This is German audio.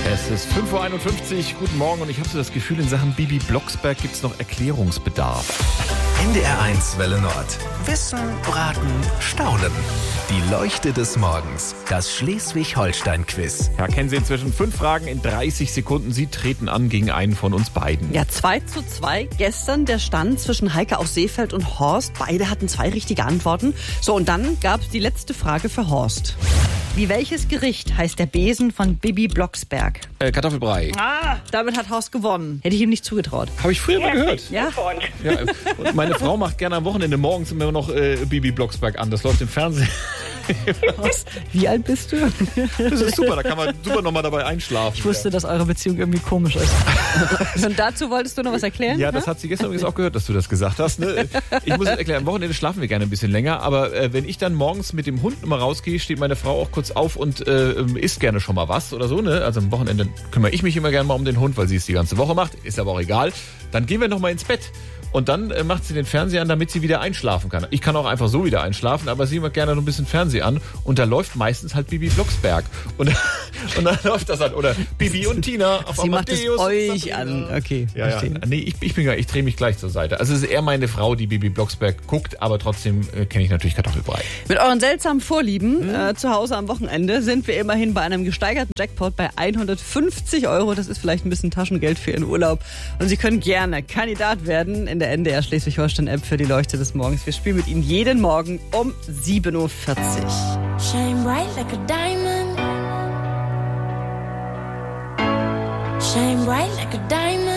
Es ist 5.51 Uhr, guten Morgen und ich habe so das Gefühl, in Sachen Bibi Blocksberg gibt es noch Erklärungsbedarf. NDR1 Welle Nord. Wissen, Raten, Staunen. Die Leuchte des Morgens. Das Schleswig-Holstein-Quiz. Ja, kennen Sie inzwischen 5 Fragen in 30 Sekunden. Sie treten an gegen einen von uns beiden. Ja, 2:2. Gestern der Stand zwischen Heike aus Seefeld und Horst. Beide hatten 2 richtige Antworten. So, und dann gab es die letzte Frage für Horst. Wie welches Gericht heißt der Besen von Bibi Blocksberg? Kartoffelbrei. Damit hat Horst gewonnen. Hätte ich ihm nicht zugetraut. Habe ich früher mal gehört. Ja? Ja, und meine Frau macht gerne am Wochenende morgens immer noch Bibi Blocksberg an. Das läuft im Fernsehen. Horst, wie alt bist du? Das ist super, da kann man super nochmal dabei einschlafen. Ich wusste, dass eure Beziehung irgendwie komisch ist. Und dazu wolltest du noch was erklären? Ja, das hat sie gestern übrigens auch gehört, dass du das gesagt hast. Ne? Ich muss es erklären, am Wochenende schlafen wir gerne ein bisschen länger, aber wenn ich dann morgens mit dem Hund immer rausgehe, steht meine Frau auch kurz auf und isst gerne schon mal was oder so. Ne? Also am Wochenende kümmere ich mich immer gerne mal um den Hund, weil sie es die ganze Woche macht. Ist aber auch egal. Dann gehen wir nochmal ins Bett. Und dann macht sie den Fernseher an, damit sie wieder einschlafen kann. Ich kann auch einfach so wieder einschlafen, aber sie macht gerne noch ein bisschen Fernseher an. Und da läuft meistens halt Bibi Blocksberg. Und dann läuft das halt. Oder Bibi und Tina auf Sie macht es Amadeus euch an. Okay, ja, verstehe. ja. Nee, ich drehe mich gleich zur Seite. Also es ist eher meine Frau, die Bibi Blocksberg guckt, aber trotzdem kenne ich natürlich Kartoffelbrei. Mit euren seltsamen Vorlieben zu Hause am Wochenende sind wir immerhin bei einem gesteigerten Jackpot bei 150 €. Das ist vielleicht ein bisschen Taschengeld für Ihren Urlaub. Und Sie können gerne Kandidat werden in der NDR Schleswig-Holstein-App für die Leuchte des Morgens. Wir spielen mit Ihnen jeden Morgen um 7:40 Uhr. Shine bright like a diamond. Shine bright like a diamond.